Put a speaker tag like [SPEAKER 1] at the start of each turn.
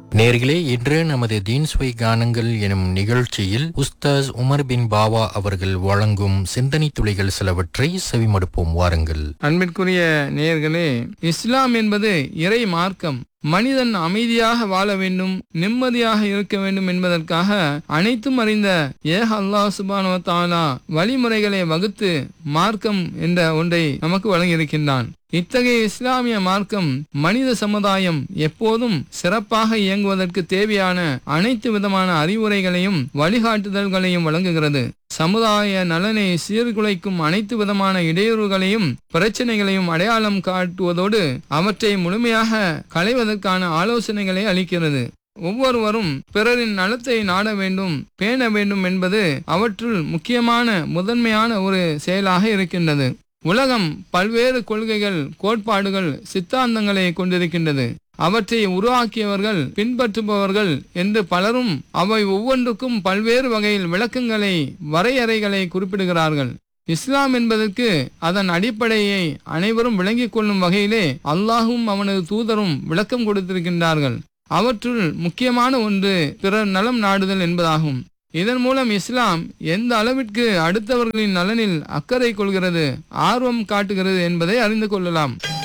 [SPEAKER 1] நேர்களே, இன்று நமது தீன்ஸ்வை கானங்கள் எனும் நிகழ்ச்சியில் உஸ்தாஸ் உமர் பின் பாவா அவர்கள் வழங்கும் சிந்தனை துளிகள் சிலவற்றை செவிமடுப்போம். வாருங்கள்.
[SPEAKER 2] அன்பிற்குரிய நேயர்களே, இஸ்லாம் என்பது இறை மார்க்கம். மனிதன் அமைதியாக வாழ வேண்டும், நிம்மதியாக இருக்க வேண்டும் என்பதற்காக அனைத்தும் அறிந்த ஏக அல்லாஹ் சுப்ஹானஹு வ தஆலா வழிமுறைகளை வகுத்து மார்க்கம் என்ற ஒன்றை நமக்கு வழங்கியிருக்கின்றான். இத்தகைய இஸ்லாமிய மார்க்கம் மனித சமுதாயம் எப்போதும் சிறப்பாக இயங்குவதற்கு தேவையான அனைத்து விதமான அறிவுரைகளையும் வழிகாட்டுதல்களையும் வழங்குகிறது. சமுதாய நலனை சீர்குலைக்கும் அனைத்து விதமான இடையூறுகளையும் பிரச்சனைகளையும் அடையாளம் காட்டுவதோடு அவற்றை முழுமையாக களைவதற்கான ஆலோசனைகளை அளிக்கிறது. ஒவ்வொருவரும் பிறரின் நலத்தை நாட வேண்டும், பேண வேண்டும் என்பது அவற்றுள் முக்கியமான முதன்மையான ஒரு செயலாக இருக்கின்றது. உலகம் பல்வேறு கொள்கைகள், கோட்பாடுகள், சித்தாந்தங்களை கொண்டிருக்கின்றது. அவற்றை உருவாக்கியவர்கள், பின்பற்றுபவர்கள் என்று பலரும் அவை ஒவ்வொன்றுக்கும் பல்வேறு வகையில் விளக்கங்களை, வரையறைகளை குறிப்பிடுகிறார்கள். இஸ்லாம் என்பதற்கு அதன் அடிப்படையை அனைவரும் விளங்கிக் கொள்ளும் வகையிலே அல்லாஹும் அவனது தூதரும் விளக்கம் கொடுத்திருக்கின்றார்கள். அவற்றுள் முக்கியமான ஒன்று பிறர் நலம் நாடுதல் என்பதாகும். இதன் மூலம் இஸ்லாம் எந்த அளவிற்கு அடுத்தவர்களின் நலனில் அக்கறை கொள்கிறது, ஆர்வம் காட்டுகிறது என்பதை அறிந்து கொள்ளலாம்.